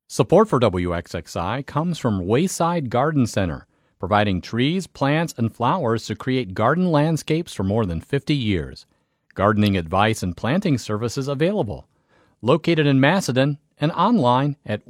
Support for WXXI comes from Wayside Garden Center, providing trees, plants, and flowers to create garden landscapes for more than 50 years. Gardening advice and planting services available. Located in Macedon and online at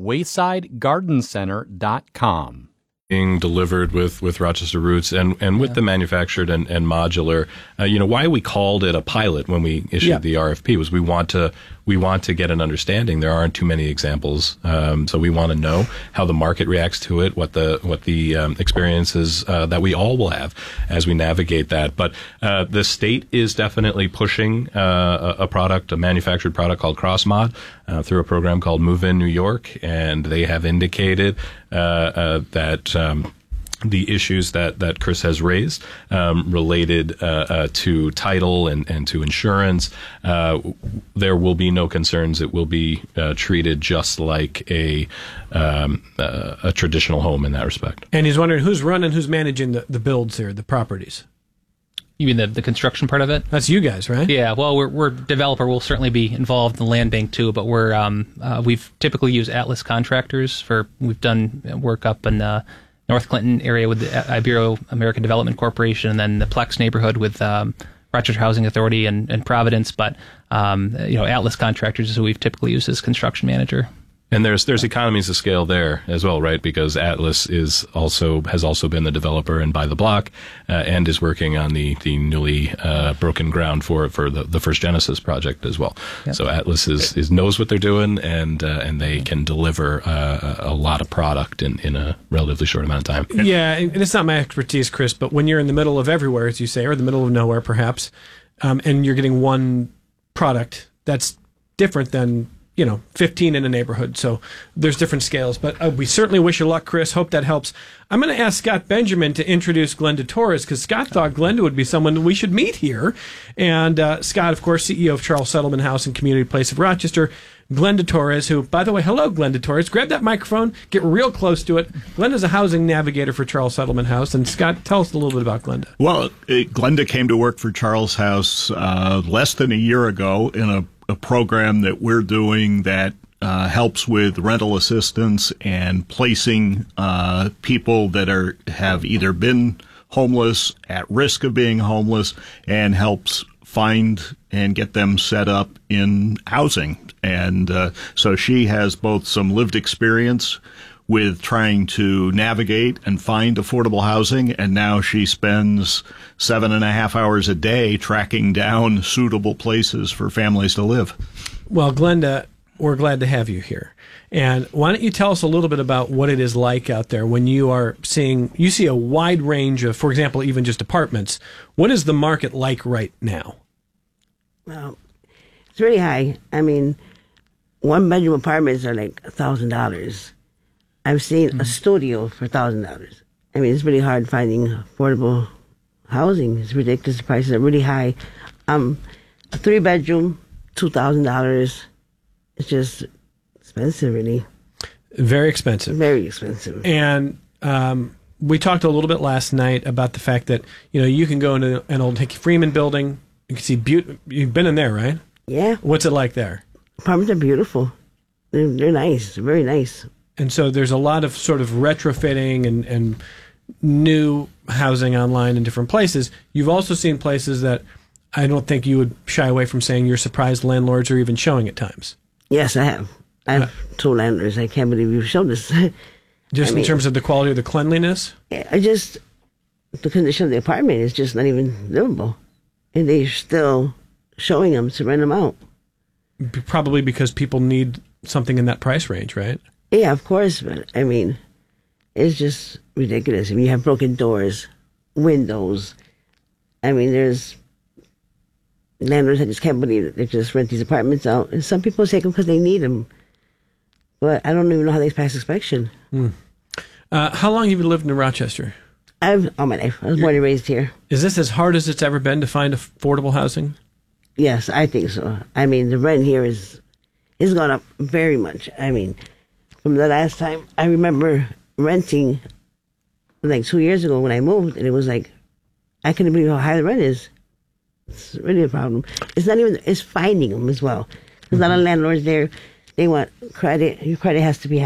waysidegardencenter.com. Being delivered with Rochester Roots and with the manufactured and modular, why we called it a pilot when we issued the RFP was we want to get an understanding. There aren't too many examples, so we want to know how the market reacts to it, what the experiences that we all will have as we navigate that. But the state is definitely pushing a manufactured product called CrossMod through a program called Move In New York, and they have indicated that the issues that Chris has raised related to title and to insurance, there will be no concerns. It will be treated just like a traditional home in that respect. And he's wondering who's managing the builds here, the properties. You mean the construction part of it? That's you guys, right? Yeah. Well, we're developer. We'll certainly be involved in the land bank too, but we've typically used Atlas contractors we've done work up in North Clinton area with the Ibero-American Development Corporation, and then the Plex neighborhood with Rochester Housing Authority and Providence. But Atlas contractors is who we've typically used as construction manager. And there's economies of scale there as well, right? Because Atlas has also been the developer and by the block, and is working on the newly broken ground for the First Genesis project as well. Yep. So Atlas knows what they're doing, and they can deliver a lot of product in a relatively short amount of time. Yeah, and it's not my expertise, Chris, but when you're in the middle of everywhere, as you say, or the middle of nowhere, perhaps, and you're getting one product that's different than 15 in a neighborhood. So there's different scales. But we certainly wish you luck, Chris. Hope that helps. I'm going to ask Scott Benjamin to introduce Glenda Torres, because Scott thought Glenda would be someone we should meet here. And Scott, of course, CEO of Charles Settlement House and Community Place of Rochester. Glenda Torres, who, by the way, hello, Glenda Torres. Grab that microphone, get real close to it. Glenda's a housing navigator for Charles Settlement House. And Scott, tell us a little bit about Glenda. Well, Glenda came to work for Charles House less than a year ago in a program that we're doing that helps with rental assistance and placing people that have either been homeless, at risk of being homeless, and helps find and get them set up in housing. And so she has both some lived experience with trying to navigate and find affordable housing, and now she spends 7.5 hours a day tracking down suitable places for families to live. Well, Glenda, we're glad to have you here. And why don't you tell us a little bit about what it is like out there when you see a wide range of, for example, even just apartments. What is the market like right now? Well, it's really high. I mean, one-bedroom apartments are like $1,000. I've seen a studio for $1,000. I mean, it's really hard finding affordable housing. It's ridiculous. The prices are really high. A 3-bedroom, $2,000. It's just expensive, really. Very expensive. Very expensive. And we talked a little bit last night about the fact that you can go into an old Hickey Freeman building. You can see You've been in there, right? Yeah. What's it like there? Apartments are beautiful. They're nice. They're very nice. And so there's a lot of sort of retrofitting and new housing online in different places. You've also seen places that I don't think you would shy away from saying you're surprised landlords are even showing at times. Yes, I have. I've told landlords, I can't believe you've shown this. Just in terms of the quality of the cleanliness? The condition of the apartment is just not even livable. And they're still showing them to rent them out. Probably because people need something in that price range, right? Yeah, of course, but I mean, it's just ridiculous. I mean, you have broken doors, windows. I mean, there's landlords that just can't believe it. They just rent these apartments out. And some people take them because they need them. But I don't even know how they pass inspection. How long have you lived in Rochester? All my life. I was born and raised here. Is this as hard as it's ever been to find affordable housing? Yes, I think so. I mean, the rent here is gone up very much. I mean, from the last time, I remember renting like 2 years ago when I moved, and it was like, I couldn't believe how high the rent is. It's really a problem. It's finding them as well. There's a lot of landlords there. They want credit. Your credit has to be